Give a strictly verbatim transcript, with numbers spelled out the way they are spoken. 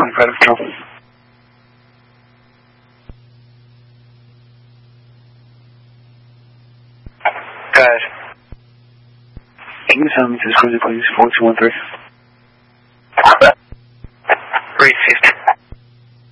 one, Credit Control. Guys. Can you tell me this cruiser please, four two one three? Read C